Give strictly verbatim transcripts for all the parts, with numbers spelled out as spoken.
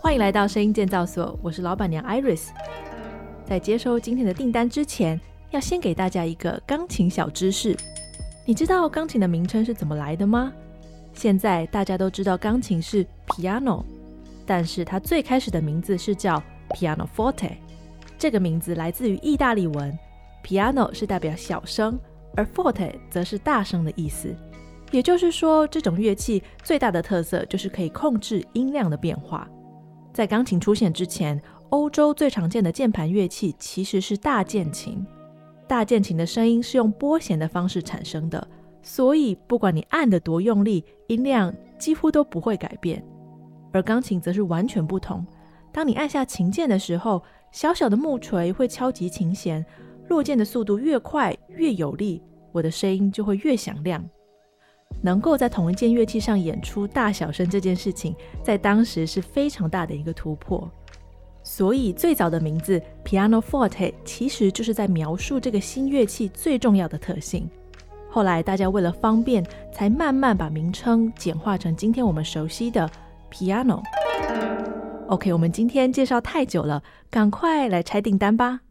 欢迎来到声音建造所，我是老板娘 Iris。 在接收今天的订单之前，要先给大家一个钢琴小知识。你知道钢琴的名称是怎么来的吗？现在大家都知道钢琴是 piano， 但是它最开始的名字是叫 pianoforte。 这个名字来自于意大利文， piano 是代表小声，而 forte 则是大声的意思。也就是说，这种乐器最大的特色就是可以控制音量的变化。在钢琴出现之前，欧洲最常见的键盘乐器其实是大键琴。大键琴的声音是用拨弦的方式产生的，所以不管你按得多用力，音量几乎都不会改变。而钢琴则是完全不同，当你按下琴键的时候，小小的木锤会敲击琴弦，落键的速度越快越有力，我的声音就会越响亮。能够在同一件乐器上演出大小声这件事情，在当时是非常大的一个突破。所以最早的名字 pianoforte 其实就是在描述这个新乐器最重要的特性。后来大家为了方便，才慢慢把名称简化成今天我们熟悉的 piano。 OK， 我们今天介绍太久了，赶快来拆订单吧。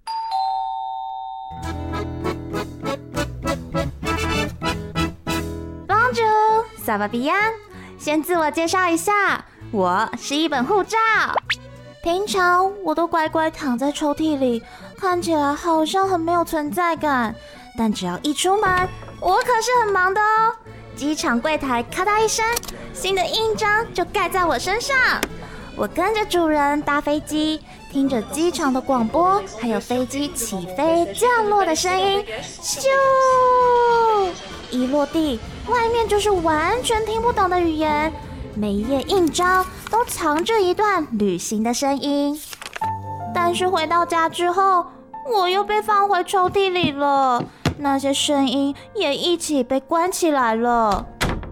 萨瓦比安，先自我介绍一下，我是一本护照。平常我都乖乖躺在抽屉里，看起来好像很没有存在感，但只要一出门，我可是很忙的哦。机场柜台咔嗒一声，新的印章就盖在我身上。我跟着主人搭飞机，听着机场的广播，还有飞机起飞降落的声音，咻！一落地，外面就是完全听不懂的语言，每一页印章都藏着一段旅行的声音。但是回到家之后，我又被放回抽屉里了，那些声音也一起被关起来了。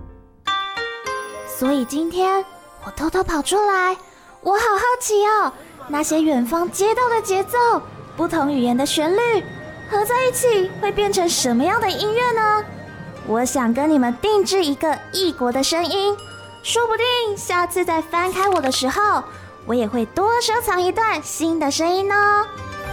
所以今天我偷偷跑出来，我好好奇哦，那些远方街道的节奏，不同语言的旋律，合在一起会变成什么样的音乐呢？我想跟你们定制一个异国的声音，说不定下次再翻开我的时候，我也会多收藏一段新的声音哦。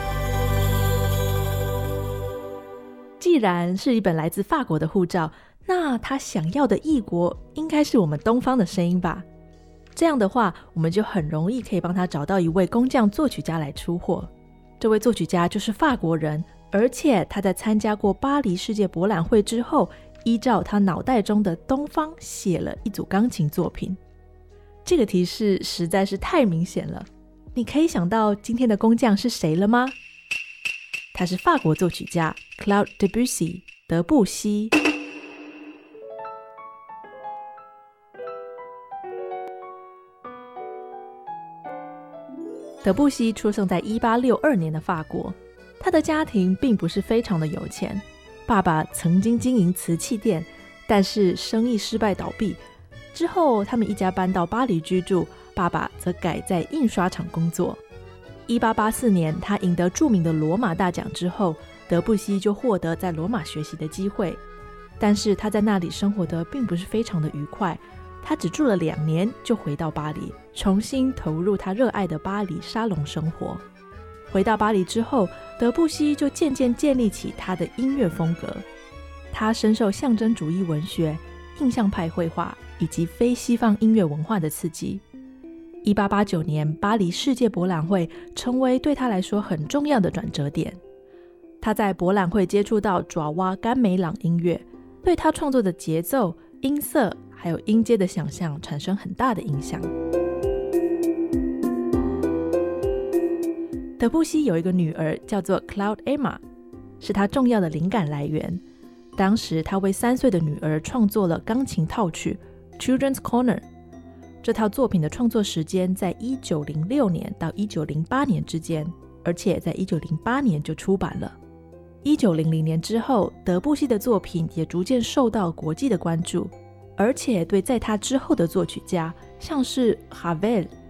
既然是一本来自法国的护照，那他想要的异国应该是我们东方的声音吧？这样的话，我们就很容易可以帮他找到一位工匠作曲家来出货。这位作曲家就是法国人，而且他在参加过巴黎世界博览会之后，依照他脑袋中的东方写了一组钢琴作品。这个提示实在是太明显了，你可以想到今天的工匠是谁了吗？他是法国作曲家 Claude Debussy 德布西。德布西出生在一八六二年的法国，他的家庭并不是非常的有钱，爸爸曾经经营瓷器店，但是生意失败倒闭。之后他们一家搬到巴黎居住，爸爸则改在印刷厂工作。一八八四年他赢得著名的罗马大奖之后，德布西就获得在罗马学习的机会，但是他在那里生活得并不是非常的愉快。他只住了两年就回到巴黎，重新投入他热爱的巴黎沙龙生活。回到巴黎之后，德布西就渐渐建立起他的音乐风格。他深受象征主义文学、印象派绘画以及非西方音乐文化的刺激。一八八九年巴黎世界博览会成为对他来说很重要的转折点。他在博览会接触到爪哇甘美朗音乐，对他创作的节奏、音色还有音阶的想象产生很大的影响。德布西有一个女儿叫做 Claude Emma， 是他重要的灵感来源。当时他为三岁的女儿创作了钢琴套曲 Children's Corner。 这套作品的创作时间在一九零六年到一九零八年之间，而且在一九零八年就出版了。一九零零年之后，德布西的作品也逐渐受到国际的关注，而且对在他之后的作曲家，像是 Ravel、